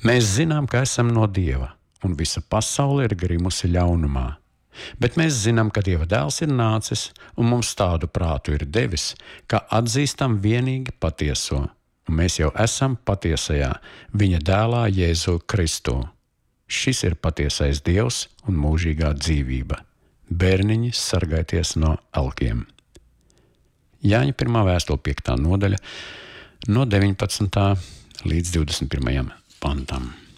Mēs zinām, ka esam no Dieva, un visa pasaule ir grimusi ļaunumā. Bet mēs zinām, ka Dieva dēls ir nācis, un mums tādu prātu ir devis, ka atzīstam vienīgi patieso, un mēs jau esam patiesajā viņa dēlā Jēzu Kristu. Šis ir patiesais Dievs un mūžīgā dzīvība. Bērniņi, sargājieties no elkiem. Jāņa 1. vēstule 5. nodaļa, no 19. līdz 21. pantam.